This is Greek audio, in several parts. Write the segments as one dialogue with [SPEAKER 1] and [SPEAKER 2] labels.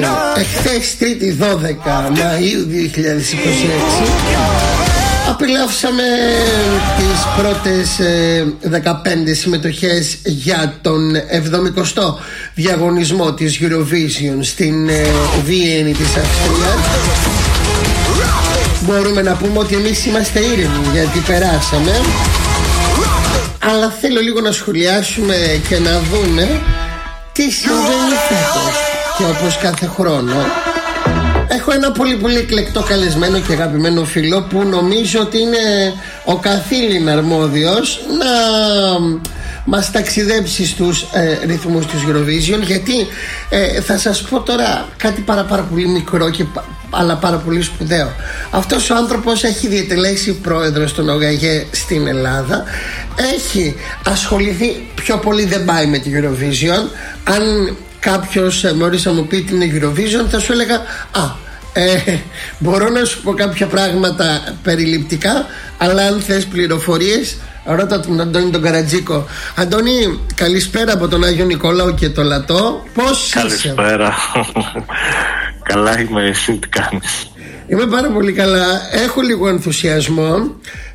[SPEAKER 1] εχθές Τρίτη 12 Μαΐου 2026 απολαύσαμε τις πρώτες 15 συμμετοχές για τον 70ο διαγωνισμό της Eurovision στην Βιέννη της Αυστρίας. Μπορούμε να πούμε ότι εμείς είμαστε ήρεμοι γιατί περάσαμε, αλλά θέλω λίγο να σχολιάσουμε και να δούμε τι συμβαίνει φέτος. Και όπως κάθε χρόνο έχω ένα πολύ πολύ εκλεκτό καλεσμένο και αγαπημένο φίλο που νομίζω ότι είναι ο καθήλυν αρμόδιος να μας ταξιδέψει στους ρυθμούς της Eurovision, γιατί θα σας πω τώρα κάτι πάρα πολύ μικρό αλλά πάρα πολύ σπουδαίο. Αυτός ο άνθρωπος έχει διετελέσει πρόεδρος των ΟΓΑΓΕ στην Ελλάδα, έχει ασχοληθεί, πιο πολύ δεν πάει με τη Eurovision. Αν κάποιος μπορείς να μου πει την Eurovision, θα σου έλεγα μπορώ να σου πω κάποια πράγματα περιληπτικά, αλλά αν θες πληροφορίες ρώτα τον Αντώνη τον Καρατζίκο. Αντώνη, καλησπέρα από τον Άγιο Νικόλαο και το Λατό. Πώς είσαι?
[SPEAKER 2] Καλησπέρα. Καλά είμαι, εσύ τι κάνεις?
[SPEAKER 1] Είμαι πάρα πολύ καλά. Έχω λίγο ενθουσιασμό,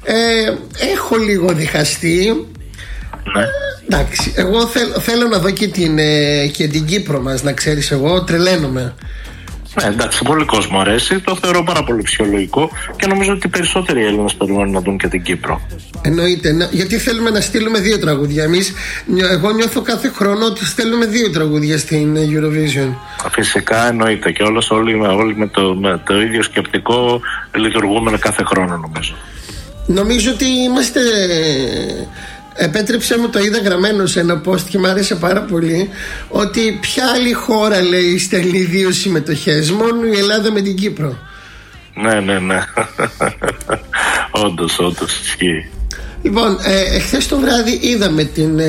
[SPEAKER 1] έχω λίγο διχαστεί.
[SPEAKER 2] Ναι.
[SPEAKER 1] Εντάξει, εγώ θέλω να δω και την Κύπρο μας, να ξέρεις. Εγώ τρελαίνομαι.
[SPEAKER 2] Ναι, εντάξει, πολύ κόσμο αρέσει. Το θεωρώ πάρα πολύ φυσιολογικό και νομίζω ότι οι περισσότεροι Έλληνες περιμένουν να δουν και την Κύπρο.
[SPEAKER 1] Εννοείται, γιατί θέλουμε να στείλουμε 2 τραγούδια. Εγώ νιώθω κάθε χρόνο ότι στέλνουμε 2 τραγούδια στην Eurovision. Φυσικά,
[SPEAKER 2] εννοείται, και όλοι με το ίδιο σκεπτικό λειτουργούμε κάθε χρόνο, νομίζω.
[SPEAKER 1] Νομίζω ότι είμαστε. Επέτρεψε μου, το είδα γραμμένο σε ένα post και μου άρεσε πάρα πολύ, ότι ποια άλλη χώρα, λέει, στέλνει 2 συμμετοχές? Μόνο η Ελλάδα με την Κύπρο.
[SPEAKER 2] Ναι. Όντως ισχύει.
[SPEAKER 1] Λοιπόν, εχθές το βράδυ είδαμε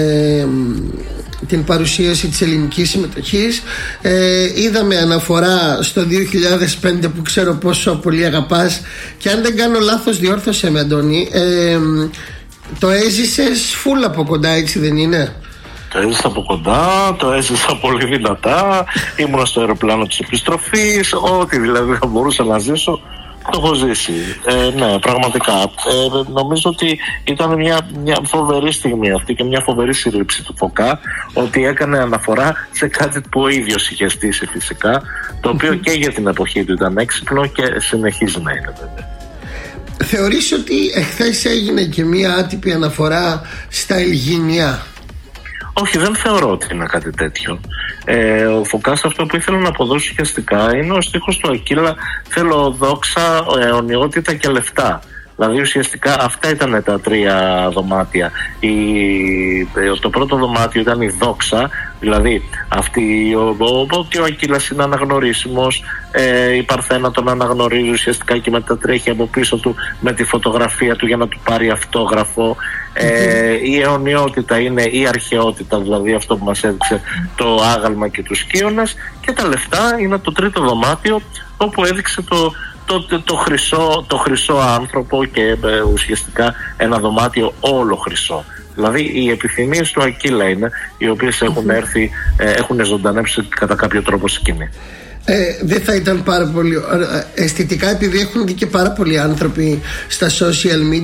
[SPEAKER 1] την παρουσίαση της ελληνικής συμμετοχής. Είδαμε αναφορά στο 2005 που ξέρω πόσο πολύ αγαπάς, και αν δεν κάνω λάθος διόρθωσε με, Αντώνη, το έζησες φουλ από κοντά, έτσι δεν είναι?
[SPEAKER 2] Το έζησα από κοντά, το έζησα πολύ δυνατά. Ήμουνα στο αεροπλάνο της επιστροφής. Ό,τι δηλαδή θα μπορούσα να ζήσω, το έχω ζήσει. Ναι, πραγματικά. Νομίζω ότι ήταν μια φοβερή στιγμή αυτή και μια φοβερή σύλληψη του Φωκά, ότι έκανε αναφορά σε κάτι που ο ίδιος είχε στήσει φυσικά, το οποίο και για την εποχή του ήταν έξυπνο και συνεχίζει να είναι, βέβαια.
[SPEAKER 1] Θεωρείς ότι εχθές έγινε και μία άτυπη αναφορά στα Ελγίνια?
[SPEAKER 2] Όχι, δεν θεωρώ ότι είναι κάτι τέτοιο. Ο Φωκάς αυτό που ήθελε να αποδώσει ουσιαστικά είναι ο στίχος του Ακύλα: θέλω δόξα, αιωνιότητα και λεφτά. Δηλαδή ουσιαστικά αυτά ήταν τα 3 δωμάτια. Το πρώτο δωμάτιο ήταν η δόξα, δηλαδή ότι ο Ακύλας είναι αναγνωρίσιμος, η Παρθένα τον αναγνωρίζει ουσιαστικά και μετά τρέχει από πίσω του με τη φωτογραφία του για να του πάρει αυτόγραφο. Η αιωνιότητα είναι η αρχαιότητα, δηλαδή αυτό που μας έδειξε το άγαλμα και τους Σκύονας, και τα λεφτά είναι το 3ο δωμάτιο, όπου έδειξε το χρυσό άνθρωπο και ουσιαστικά ένα δωμάτιο όλο χρυσό. Δηλαδή οι επιθυμίες του Ακύλα είναι οι οποίες έχουν ζωντανέψει κατά κάποιο τρόπο σκηνή.
[SPEAKER 1] Δεν θα ήταν πάρα πολύ αισθητικά, επειδή έχουν δει και πάρα πολλοί άνθρωποι στα social media